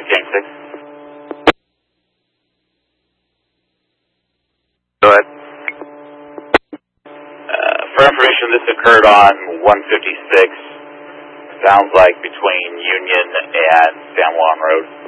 Gang 6. Go ahead. For information, this occurred on 156. Sounds like between Union and San Juan Road.